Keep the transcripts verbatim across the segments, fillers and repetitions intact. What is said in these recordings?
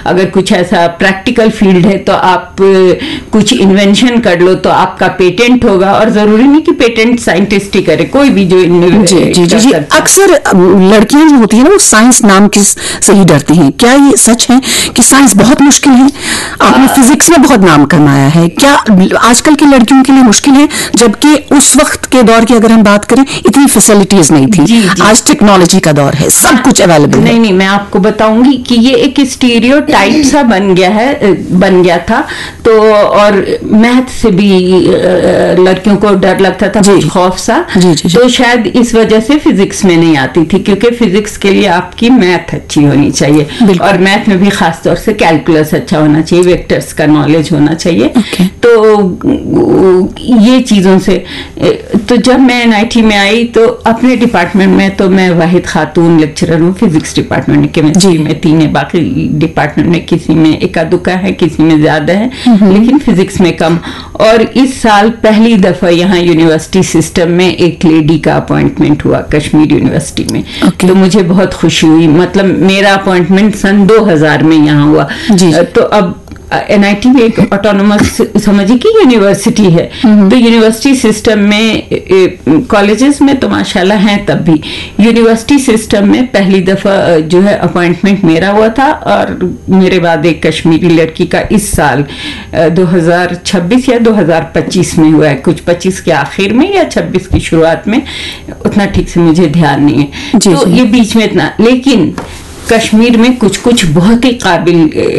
اگر کچھ ایسا پریکٹیکل فیلڈ ہے تو آپ کچھ انوینشن کر لو تو آپ کا پیٹنٹ ہوگا, اور ضروری نہیں کہ پیٹنٹ سائنٹسٹ ہی کرے, کوئی بھی جو جی جی جی اکثر لڑکیاں جو ہوتی ہیں نا وہ سائنس نام کی سے ہی ڈرتی ہیں. کیا یہ سچ ہے کہ سائنس بہت مشکل ہے؟ آپ نے فزکس میں بہت نام کمایا ہے, کیا آج کل کی لڑکیوں کے لیے مشکل ہے؟ جبکہ اس وقت کے دور کی اگر ہم بات کریں اتنی فیسلٹیز نہیں تھی. جی جی. آج ٹیکنالوجی کا دور ہے, سب کچھ اویلیبل ہے. نہیں نہیں, میں آپ کو بتاؤں گی کہ یہ ایک اسٹیریو ٹائپ سا بن گیا ہے, بن گیا تھا تو, اور میتھ سے بھی لڑکیوں کو ڈر لگتا تھا, جی خوف سا, جی جی تو شاید اس وجہ سے فزکس میں نہیں آتی تھی, کیونکہ فزکس کے لیے آپ کی میتھ اچھی ہونی چاہیے, اور میتھ میں بھی خاص طور سے کیلکولس اچھا ہونا چاہیے, ویکٹرز کا نالج ہونا چاہیے. okay. تو یہ چیزوں سے, تو جب میں این آئی ٹی میں آئی تو اپنے ڈپارٹمنٹ میں تو میں واحد خاتون لیکچرر ہوں, فزکس ڈپارٹمنٹ میں, کیمسٹری میں تین ہے, باقی ڈپارٹمنٹ میں کسی میں اکا دکا ہے, کسی میں زیادہ ہے, لیکن فزکس میں کم. اور اس سال پہلی دفعہ یہاں یونیورسٹی سسٹم میں ایک لیڈی کا اپوائنٹمنٹ ہوا کشمیر یونیورسٹی میں, okay. تو مجھے بہت خوشی ہوئی. مطلب میرا اپوائنٹمنٹ سن دو ہزار میں یہاں ہوا. جی. تو اب این آئی ٹی ایک آٹونومس سمجھیے کہ یونیورسٹی ہے, تو یونیورسٹی سسٹم میں کالجز میں تو ماشاءاللہ ہیں, تب بھی یونیورسٹی سسٹم میں پہلی دفعہ جو ہے اپوائنٹمنٹ میرا ہوا تھا, اور میرے بعد ایک کشمیری لڑکی کا اس سال دو ہزار چھبیس یا دو ہزار پچیس میں ہوا ہے, کچھ پچیس کے آخر میں یا چھبیس کی شروعات میں, اتنا ٹھیک سے مجھے دھیان نہیں ہے. جی تو جی. یہ بیچ میں اتنا, لیکن کشمیر میں کچھ کچھ بہت ہی قابل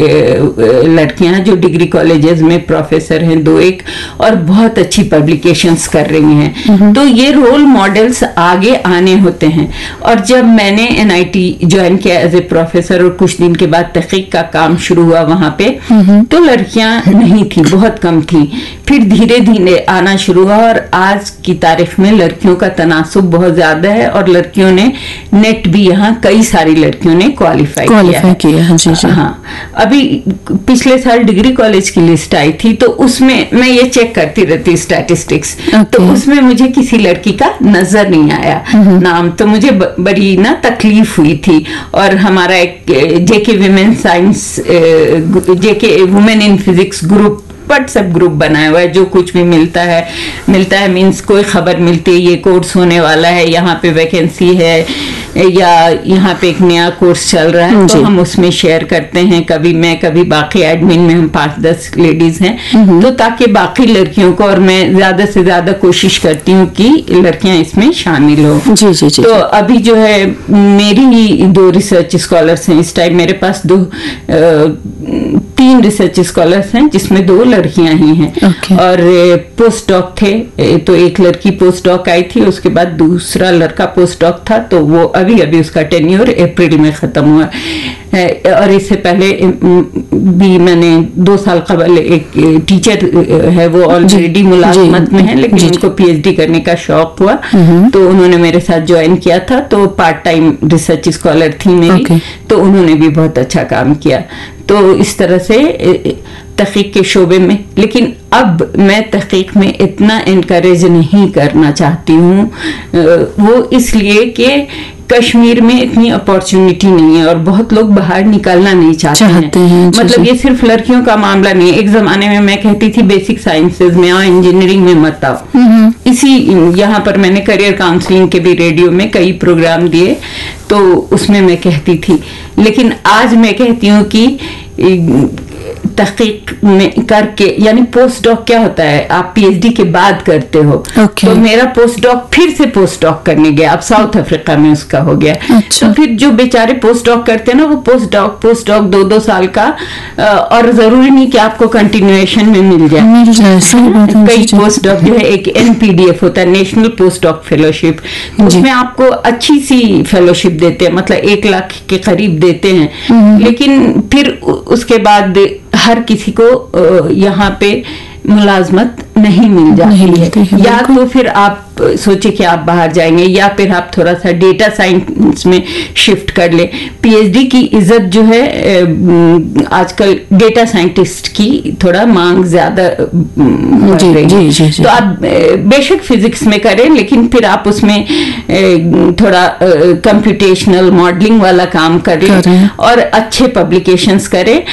لڑکیاں جو ڈگری کالجز میں پروفیسر ہیں دو ایک, اور بہت اچھی پبلیکیشنز کر رہی ہیں, تو یہ رول ماڈلز آگے آنے ہوتے ہیں. اور جب میں نے این آئی ٹی جوائن کیا ایز اے پروفیسر, اور کچھ دن کے بعد تحقیق کا کام شروع ہوا وہاں پہ, تو لڑکیاں نہیں تھیں, بہت کم تھیں. پھر دھیرے دھیرے آنا شروع ہوا, اور آج کی تاریخ میں لڑکیوں کا تناسب بہت زیادہ ہے, اور لڑکیوں نے نیٹ بھی یہاں کئی ساری لڑکیوں نے کوالیفائی کیا ہے. جی جی. ہاں, ابھی پچھلے سال ڈگری کالج کی لسٹ آئی تھی, تو اس میں میں یہ چیک کرتی رہتی اسٹیٹسٹکس, تو اس میں مجھے کسی لڑکی کا نظر نہیں آیا نام, تو مجھے بڑی نا تکلیف ہوئی تھی. اور ہمارا ایک جے کے ویمن سائنس, جے کے women in physics group what's app group بنایا ہوا ہے, جو کچھ بھی ملتا ہے ملتا ہے مینس کوئی خبر ملتی ہے یہ کورس ہونے والا ہے, یہاں پہ ویکینسی ہے, یا یہاں پہ ایک نیا کورس چل رہا ہے, تو ہم اس میں شیئر کرتے ہیں, کبھی میں کبھی باقی ایڈمن میں ہم پانچ دس لیڈیز ہیں, تو تاکہ باقی لڑکیوں کو, اور میں زیادہ سے زیادہ کوشش کرتی ہوں کہ لڑکیاں اس میں شامل ہو. جی جی جی. تو ابھی جو ہے میری دو ریسرچ اسکالرس ہیں اس ٹائم میرے پاس, دو تین ریسرچ اسکالرس ہیں جس میں دو لڑکیاں ہی ہیں, okay. اور پوسٹ ڈاک تھے, تو ایک لڑکی پوسٹ ڈاک آئی تھی, اس کے بعد دوسرا لڑکا پوسٹ ڈاک تھا, تو وہ ابھی ابھی اس کا ٹینیور اپریل میں ختم ہوا. اور اس سے پہلے بھی میں نے دو سال قبل ایک ٹیچر ہے, وہ آلریڈی ملازمت میں ہے, لیکن ان کو پی ایچ ڈی کرنے کا شوق ہوا, تو انہوں نے میرے ساتھ جوائن کیا تھا, تو پارٹ ٹائم ریسرچ اسکالر تھی میری, تو انہوں نے بھی بہت اچھا کام کیا. تو اس طرح سے تحقیق کے شعبے میں, لیکن اب میں تحقیق میں اتنا انکریج نہیں کرنا چاہتی ہوں, وہ اس لیے کہ کشمیر میں اتنی اپارچونٹی نہیں ہے, اور بہت لوگ باہر نکلنا نہیں چاہتے, چاہتے ہیں, ہیں مطلب یہ صرف لڑکیوں کا معاملہ نہیں ہے. ایک زمانے میں میں کہتی تھی بیسک سائنسز میں آؤ, انجینئرنگ میں مت آؤ. اسی یہاں پر میں نے کریئر کاؤنسلنگ کے بھی ریڈیو میں کئی پروگرام دیے, تو اس میں میں کہتی تھی, لیکن آج میں کہتی ہوں کہ تحقیق میں کر کے, یعنی پوسٹ ڈاک کیا ہوتا ہے, آپ پی ایچ ڈی کے بعد کرتے ہو, okay. تو میرا پوسٹ ڈاک پھر سے پوسٹ ڈاک کرنے گیا, اب ساؤتھ افریقہ میں اس کا ہو گیا. اچھا. تو پھر جو بیچارے پوسٹ ڈاک کرتے ہیں نا, وہ پوسٹ ڈاک پوسٹ ڈاک دو دو سال کا, اور ضروری نہیں کہ آپ کو کنٹینیویشن میں مل جائے. کئی پوسٹ ڈاک جو ہے, ایک این پی ڈی ایف ہوتا ہے, نیشنل پوسٹ ڈاک فیلوشپ, اس میں آپ کو اچھی سی فیلوشپ دیتے ہیں, مطلب ایک لاکھ کے قریب دیتے ہیں, لیکن پھر اس کے بعد ہر کسی کو یہاں پہ ملازمت نہیں مل جاتی ہے, یا تو پھر آپ سوچے کہ آپ باہر جائیں گے, یا پھر آپ تھوڑا سا ڈیٹا سائنس میں شفٹ کر لیں. پی ایچ ڈی کی عزت جو ہے آج کل ڈیٹا سائنٹسٹ کی تھوڑا مانگ زیادہ بڑھ رہی ہے, تو آپ بے شک فزکس میں کریں, لیکن پھر آپ اس میں تھوڑا کمپیوٹیشنل ماڈلنگ والا کام کریں, اور اچھے پبلیکیشنز کریں.